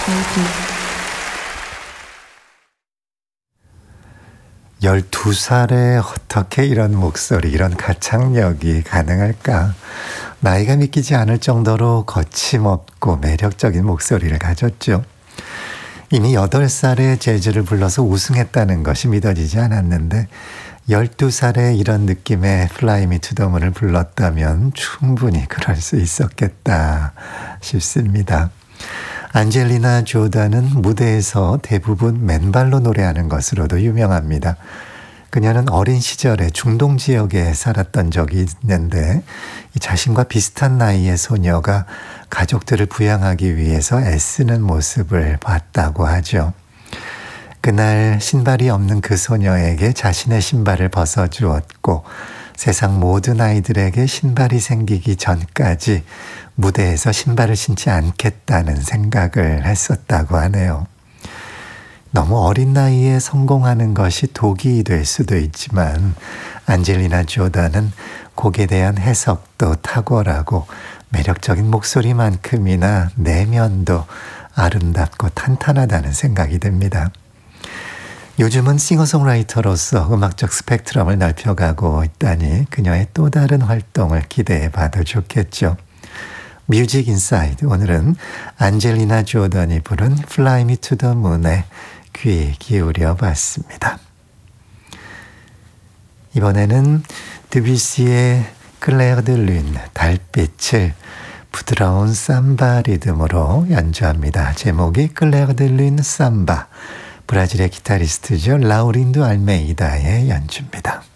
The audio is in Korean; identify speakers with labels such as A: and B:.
A: Maybe.
B: 12살에 어떻게 이런 목소리, 이런 가창력이 가능할까? 나이가 믿기지 않을 정도로 거침없고 매력적인 목소리를 가졌죠. 이미 8살에 재즈를 불러서 우승했다는 것이 믿어지지 않았는데 12살에 이런 느낌의 Fly Me to the Moon을 불렀다면 충분히 그럴 수 있었겠다 싶습니다. 안젤리나 조단은 무대에서 대부분 맨발로 노래하는 것으로도 유명합니다. 그녀는 어린 시절에 중동 지역에 살았던 적이 있는데 자신과 비슷한 나이의 소녀가 가족들을 부양하기 위해서 애쓰는 모습을 봤다고 하죠. 그날 신발이 없는 그 소녀에게 자신의 신발을 벗어주었고 세상 모든 아이들에게 신발이 생기기 전까지 무대에서 신발을 신지 않겠다는 생각을 했었다고 하네요. 너무 어린 나이에 성공하는 것이 독이 될 수도 있지만 안젤리나 조단은 곡에 대한 해석도 탁월하고 매력적인 목소리만큼이나 내면도 아름답고 탄탄하다는 생각이 듭니다. 요즘은 싱어송라이터로서 음악적 스펙트럼을 넓혀가고 있다니 그녀의 또 다른 활동을 기대해 봐도 좋겠죠. 뮤직 인사이드, 오늘은 안젤리나 조던이 부른 Fly Me to the Moon에 귀 기울여 봤습니다. 이번에는 드뷔시의 클레어 드 룬, 달빛을 부드러운 삼바 리듬으로 연주합니다. 제목이 클레어 드 룬 삼바, 브라질의 기타리스트죠. 라우린도 알메이다의 연주입니다.